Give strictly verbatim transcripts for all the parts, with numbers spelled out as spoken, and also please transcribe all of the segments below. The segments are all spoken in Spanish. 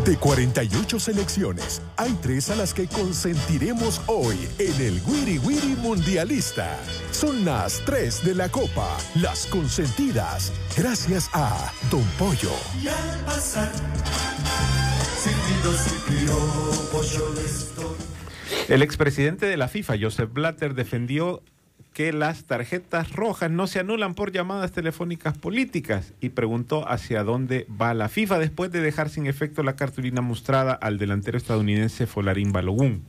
De cuarenta y ocho selecciones, hay tres a las que consentiremos hoy en el Wiri Wiri Mundialista. Son las tres de la Copa, las consentidas, gracias a Don Pollo. Y al pasar, silbido, silbido, pollo estoy. El expresidente de la FIFA, Joseph Blatter, defendió que las tarjetas rojas no se anulan por llamadas telefónicas políticas y preguntó hacia dónde va la FIFA después de dejar sin efecto la cartulina mostrada al delantero estadounidense Folarin Balogun.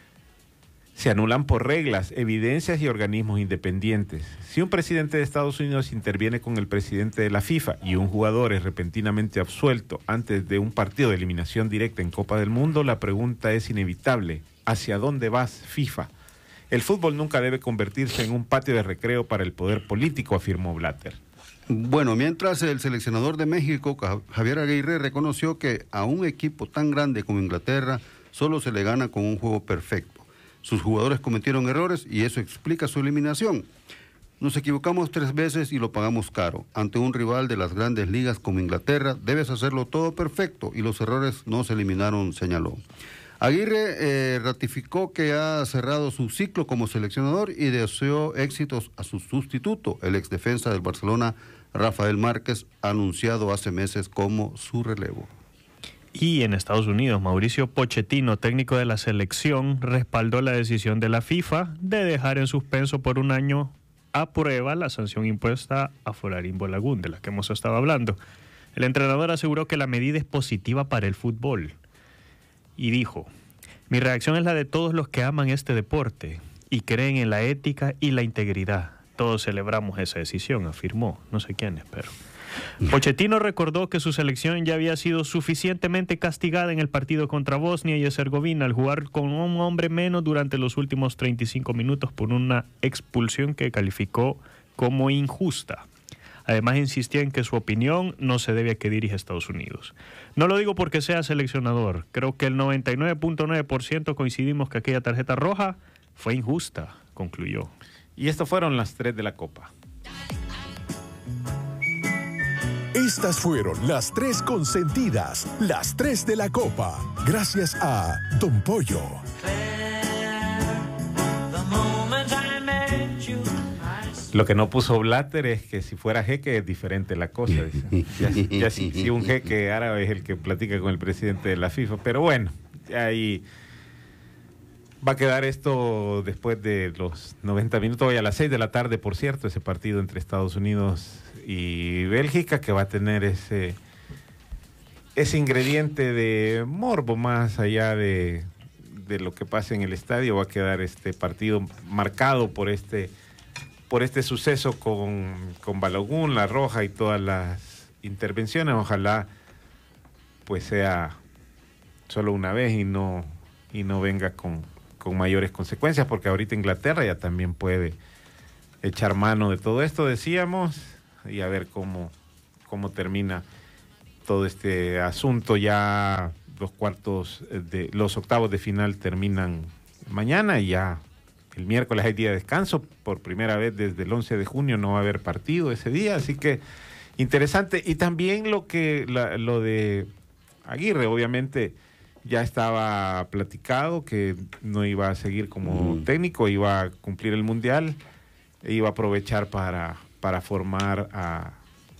Se anulan por reglas, evidencias y organismos independientes. Si un presidente de Estados Unidos interviene con el presidente de la FIFA y un jugador es repentinamente absuelto antes de un partido de eliminación directa en Copa del Mundo, la pregunta es inevitable. ¿Hacia dónde vas, FIFA? El fútbol nunca debe convertirse en un patio de recreo para el poder político, afirmó Blatter. Bueno, mientras el seleccionador de México, Javier Aguirre, reconoció que a un equipo tan grande como Inglaterra solo se le gana con un juego perfecto. Sus jugadores cometieron errores y eso explica su eliminación. Nos equivocamos tres veces y lo pagamos caro. Ante un rival de las grandes ligas como Inglaterra, debes hacerlo todo perfecto y los errores no se eliminaron, señaló. Aguirre eh, ratificó que ha cerrado su ciclo como seleccionador y deseó éxitos a su sustituto, el exdefensa del Barcelona, Rafael Márquez, anunciado hace meses como su relevo. Y en Estados Unidos, Mauricio Pochettino, técnico de la selección, respaldó la decisión de la FIFA de dejar en suspenso por un año a prueba la sanción impuesta a Folarin Balogun, de la que hemos estado hablando. El entrenador aseguró que la medida es positiva para el fútbol. Y dijo, mi reacción es la de todos los que aman este deporte y creen en la ética y la integridad. Todos celebramos esa decisión, afirmó. No sé quiénes, pero... Pochettino recordó que su selección ya había sido suficientemente castigada en el partido contra Bosnia y Herzegovina al jugar con un hombre menos durante los últimos treinta y cinco minutos por una expulsión que calificó como injusta. Además, insistió en que su opinión no se debe a que dirige Estados Unidos. No lo digo porque sea seleccionador. Creo que el noventa y nueve punto nueve por ciento coincidimos que aquella tarjeta roja fue injusta, concluyó. Y estas fueron las tres de la Copa. Estas fueron las tres consentidas, las tres de la Copa, gracias a Don Pollo. Lo que no puso Blatter es que si fuera jeque es diferente la cosa. Dice. Ya, ya si, si un jeque árabe es el que platica con el presidente de la FIFA. Pero bueno, ahí va a quedar esto después de los noventa minutos. Hoy a las seis de la tarde, por cierto, ese partido entre Estados Unidos y Bélgica, que va a tener ese, ese ingrediente de morbo más allá de, de lo que pasa en el estadio. Va a quedar este partido marcado por este... por este suceso con, con Balogun, la roja y todas las intervenciones. Ojalá pues sea solo una vez y no, y no venga con, con mayores consecuencias, porque ahorita Inglaterra ya también puede echar mano de todo esto, decíamos, y a ver cómo, cómo termina todo este asunto. Ya los cuartos, de los octavos de final terminan mañana y ya el miércoles hay día de descanso. Por primera vez desde el once de junio no va a haber partido ese día, así que interesante. Y también lo que la, lo de Aguirre, obviamente ya estaba platicado que no iba a seguir como mm. técnico, iba a cumplir el Mundial, e iba a aprovechar para, para formar a,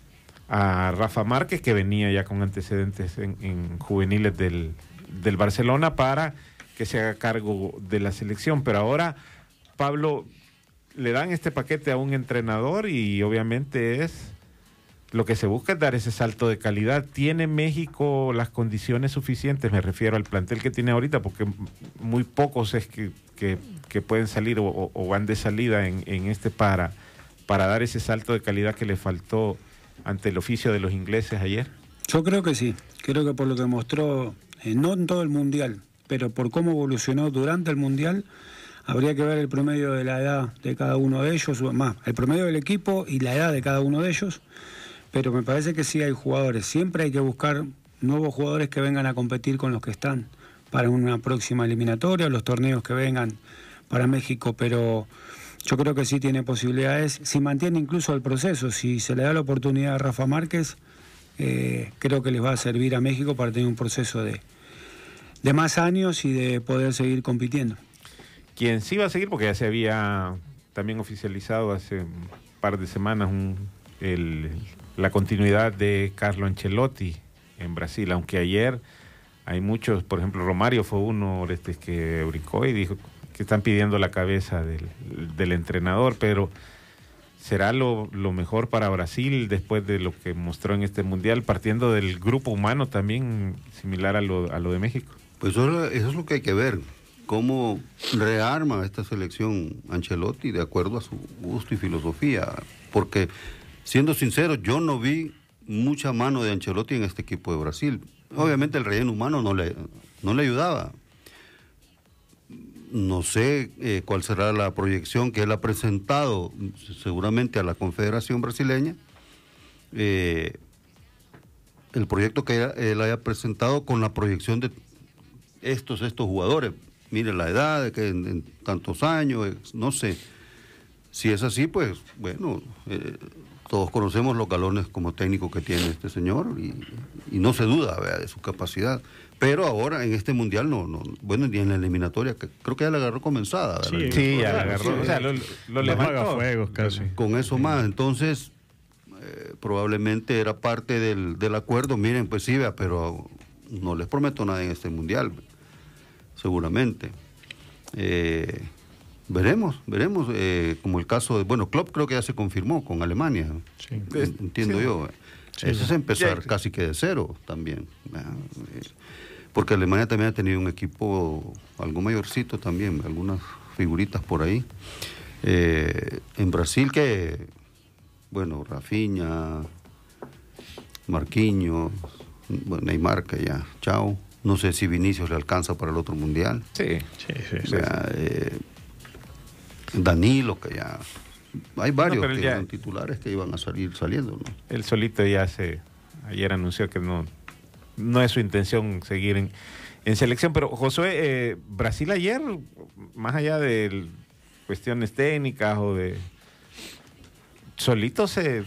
a Rafa Márquez, que venía ya con antecedentes en, en juveniles del, del Barcelona, para que se haga cargo de la selección. Pero ahora, Pablo, le dan este paquete a un entrenador y obviamente es lo que se busca es dar ese salto de calidad. ¿Tiene México las condiciones suficientes? Me refiero al plantel que tiene ahorita, porque muy pocos es que, que, que pueden salir o, o van de salida en, en este para, para dar ese salto de calidad que le faltó ante el oficio de los ingleses ayer. Yo creo que sí, creo que por lo que mostró, eh, no en todo el Mundial, pero por cómo evolucionó durante el Mundial, habría que ver el promedio de la edad de cada uno de ellos, más, el promedio del equipo y la edad de cada uno de ellos, pero me parece que sí hay jugadores. Siempre hay que buscar nuevos jugadores que vengan a competir con los que están para una próxima eliminatoria, los torneos que vengan para México, pero yo creo que sí tiene posibilidades, si mantiene incluso el proceso, si se le da la oportunidad a Rafa Márquez, eh, creo que les va a servir a México para tener un proceso de, de más años y de poder seguir compitiendo. Quien sí va a seguir, porque ya se había también oficializado hace un par de semanas un, el, la continuidad de Carlo Ancelotti en Brasil, aunque ayer hay muchos, por ejemplo Romario fue uno este, que brincó y dijo que están pidiendo la cabeza del, del entrenador, pero ¿será lo, lo mejor para Brasil después de lo que mostró en este Mundial, partiendo del grupo humano también similar a lo, a lo de México? Pues eso, eso es lo que hay que ver, cómo rearma esta selección Ancelotti de acuerdo a su gusto y filosofía, porque siendo sincero, yo no vi mucha mano de Ancelotti en este equipo de Brasil. Obviamente el relleno humano no le, no le ayudaba. No sé eh, cuál será la proyección que él ha presentado seguramente a la Confederación Brasileña, eh, el proyecto que él haya presentado con la proyección de estos, estos jugadores. Mire la edad, de que en, en tantos años, no sé. Si es así, pues, bueno, eh, todos conocemos los galones como técnico que tiene este señor y, y no se duda, ¿verdad?, de su capacidad. Pero ahora en este Mundial, no, no bueno, ni en la eliminatoria, que creo que ya la agarró comenzada, ¿verdad? Sí, sí, ya la agarró. Sí, o sea, lo, lo levantó. Fuegos casi. Con eso más, entonces, eh, probablemente era parte del, del acuerdo. Miren, pues sí, vea, pero no les prometo nada en este Mundial, seguramente. Eh, veremos, veremos, eh, como el caso de, bueno, Klopp creo que ya se confirmó con Alemania, Sí. entiendo Sí. yo. Sí. Eso es empezar Sí. casi que de cero también, ¿verdad? Eh, porque Alemania también ha tenido un equipo algo mayorcito también, algunas figuritas por ahí. Eh, en Brasil que, bueno, Rafinha, Marquinhos, bueno, Neymar que ya, chao. No sé si Vinicius le alcanza para el otro Mundial. Sí. Sí, sí, sí. ¿Verdad? Eh, Danilo que ya... Hay varios No, pero que ya- eran titulares que iban a salir saliendo, ¿no? Él solito ya se ayer anunció que no no es su intención seguir en, en selección. Pero Josué, eh, Brasil ayer, más allá de cuestiones técnicas o de solito se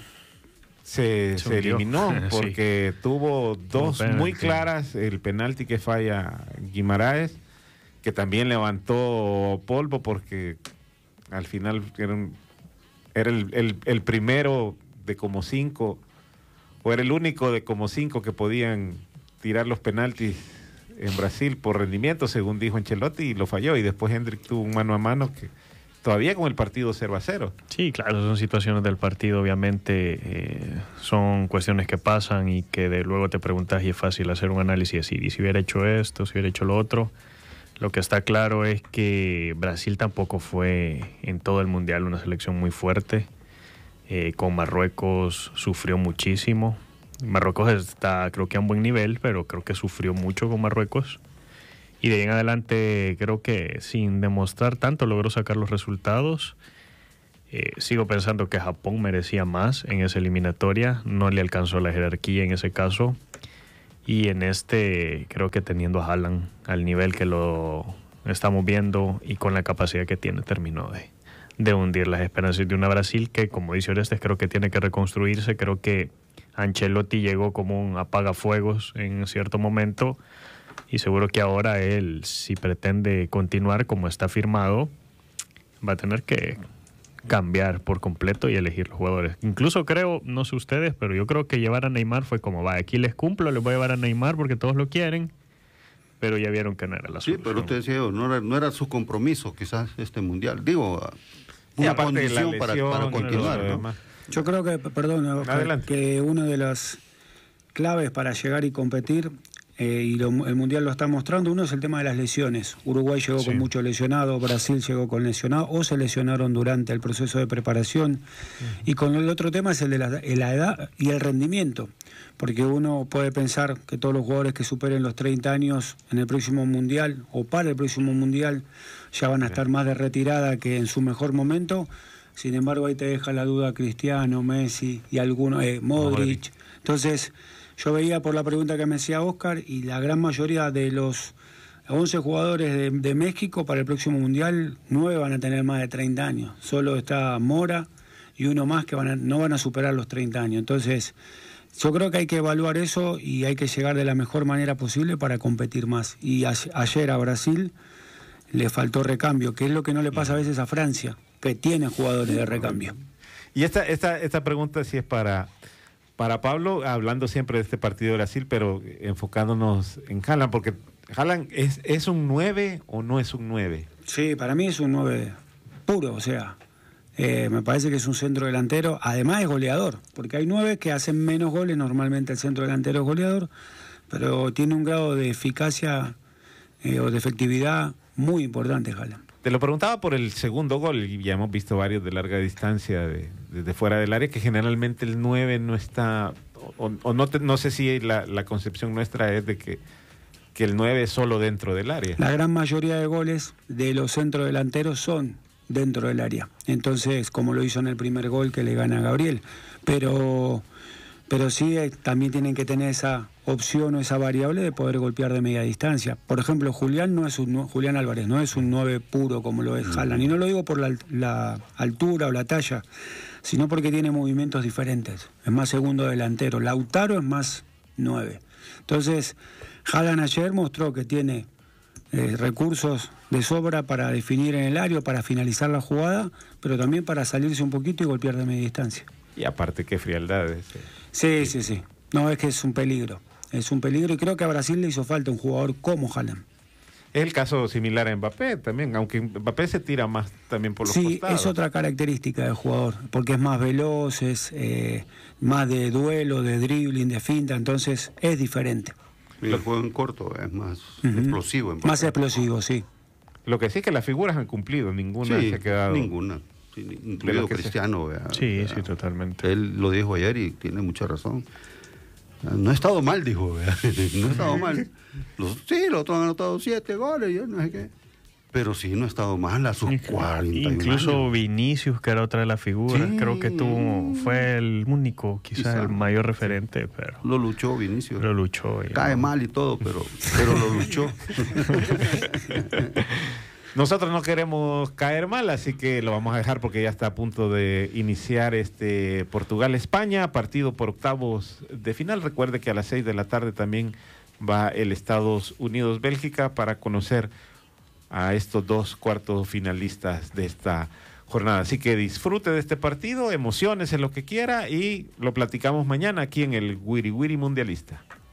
se, Se se hundió. eliminó Sí. porque tuvo dos penalti. muy claras, el penalti que falla Guimaraes, que también levantó polvo porque al final era, un- era el, el, el primero de como cinco, o era el único de como cinco que podían tirar los penaltis en Brasil por rendimiento, según dijo Ancelotti, y lo falló. Y después Hendrik tuvo un mano a mano que todavía con el partido cero a cero. Sí, claro, son situaciones del partido, obviamente, eh, son cuestiones que pasan y que de luego te preguntas y es fácil hacer un análisis así, y si hubiera hecho esto, si hubiera hecho lo otro. Lo que está claro es que Brasil tampoco fue en todo el Mundial una selección muy fuerte. Eh, con Marruecos sufrió muchísimo. Marruecos está, creo que a un buen nivel, pero creo que sufrió mucho con Marruecos. Y de ahí en adelante creo que sin demostrar tanto logró sacar los resultados. Eh, sigo pensando que Japón merecía más en esa eliminatoria. No le alcanzó la jerarquía en ese caso. Y en este creo que teniendo a Haaland al nivel que lo estamos viendo y con la capacidad que tiene, terminó de, de hundir las esperanzas de una Brasil que, como dice Orestes, creo que tiene que reconstruirse. Creo que Ancelotti llegó como un apagafuegos en cierto momento y seguro que ahora él, si pretende continuar como está firmado, va a tener que cambiar por completo y elegir los jugadores. Incluso creo, no sé ustedes, pero yo creo que llevar a Neymar fue como, va, aquí les cumplo, les voy a llevar a Neymar porque todos lo quieren, pero ya vieron que no era la Sí, solución. pero usted decía, no era, no era su compromiso quizás este Mundial. Digo, Y una aparte de la condición para, lesión, para y continuar, lo ¿no? demás. Yo creo que, perdón, Oscar, Adelante. que una de las claves para llegar y competir, eh, y lo- el Mundial lo está mostrando, uno es el tema de las lesiones. Uruguay llegó Sí. con muchos lesionados, Brasil llegó con lesionados, o se lesionaron durante el proceso de preparación. Y con el otro tema es el de la, la edad y el rendimiento, porque uno puede pensar que todos los jugadores que superen los treinta años en el próximo Mundial, o para el próximo Mundial, ya van a estar más de retirada que en su mejor momento. Sin embargo, ahí te deja la duda Cristiano, Messi y algunos, eh, Modric. Modric. Entonces, yo veía por la pregunta que me hacía Oscar, y la gran mayoría de los once jugadores de, de México para el próximo Mundial, nueve van a tener más de treinta años. Solo está Mora y uno más que van a- no van a superar los treinta años. Entonces, yo creo que hay que evaluar eso y hay que llegar de la mejor manera posible para competir más. Y a, ayer a Brasil le faltó recambio, que es lo que no le pasa a veces a Francia, que tiene jugadores de recambio. Y esta, esta, esta pregunta sí es para, para Pablo, hablando siempre de este partido de Brasil, pero enfocándonos en Haaland, porque Haaland es, ¿es un nueve o no es un nueve? Sí, para mí es un nueve puro, o sea, eh, me parece que es un centro delantero, además es goleador, porque hay nueve que hacen menos goles, normalmente el centro delantero es goleador, pero tiene un grado de eficacia eh, o de efectividad muy importante, Haaland. Te lo preguntaba por el segundo gol, y ya hemos visto varios de larga distancia de, desde fuera del área, que generalmente el nueve no está, o, o no, te, no sé si la, la concepción nuestra es de que, que el nueve es solo dentro del área. La gran mayoría de goles de los centrodelanteros son dentro del área, entonces como lo hizo en el primer gol que le gana a Gabriel, pero, pero sí eh, también tienen que tener esa opción o esa variable de poder golpear de media distancia. Por ejemplo, Julián no es un Julián Álvarez no es un nueve puro como lo es Haaland, y no lo digo por la, la altura o la talla, sino porque tiene movimientos diferentes, es más segundo delantero. Lautaro es más nueve. Entonces Haaland ayer mostró que tiene eh, recursos de sobra para definir en el área, para finalizar la jugada, pero también para salirse un poquito y golpear de media distancia. Y aparte, qué frialdad ese. Sí, sí, sí. No, es que es un peligro. Es un peligro y creo que a Brasil le hizo falta un jugador como Haaland. Es el caso similar a Mbappé también, aunque Mbappé se tira más también por los sí, costados. Sí, es otra característica del jugador, porque es más veloz, es eh, más de duelo, de dribbling, de finta, entonces es diferente. Y el juego en corto es más uh-huh. explosivo. En más explosivo, sí. Lo que sí es que las figuras han cumplido, ninguna sí, se ha quedado. Ninguna. Sí, incluido Cristiano. Vea, sí, vea. sí, totalmente. Él lo dijo ayer y tiene mucha razón. No ha estado mal, dijo. Vea. No ha estado mal. Los, sí, los otros han anotado siete goles, yo no sé qué. Pero sí, no ha estado mal a sus cuarenta Incluso años. Vinicius, que era otra de las figuras, sí. creo que tuvo, fue el único, quizás Quizá. el mayor referente, pero... Lo luchó Vinicius. Lo luchó. Cae no. mal y todo, pero, pero lo luchó. Nosotros no queremos caer mal, así que lo vamos a dejar porque ya está a punto de iniciar este Portugal-España, partido por octavos de final. Recuerde que a las seis de la tarde también va el Estados Unidos-Bélgica para conocer a estos dos cuartos finalistas de esta jornada. Así que disfrute de este partido, emociones en lo que quiera y lo platicamos mañana aquí en el Wiri Wiri Mundialista.